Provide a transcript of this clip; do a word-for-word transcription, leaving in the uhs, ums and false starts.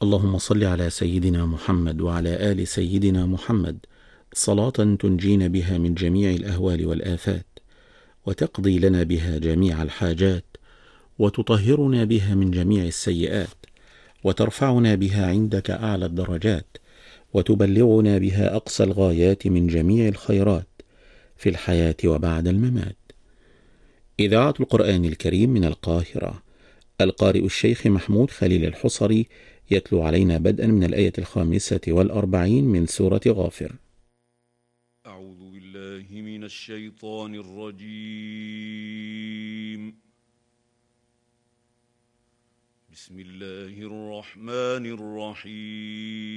اللهم صل على سيدنا محمد وعلى آل سيدنا محمد صلاة تنجينا بها من جميع الأهوال والآفات، وتقضي لنا بها جميع الحاجات، وتطهرنا بها من جميع السيئات، وترفعنا بها عندك أعلى الدرجات، وتبلغنا بها أقصى الغايات من جميع الخيرات في الحياة وبعد الممات. إذاعة القرآن الكريم من القاهرة، القارئ الشيخ محمود خليل الحصري يتلو علينا بدءا من الآية الخامسة والأربعين من سورة غافر. أعوذ بالله من الشيطان الرجيم. بسم الله الرحمن الرحيم.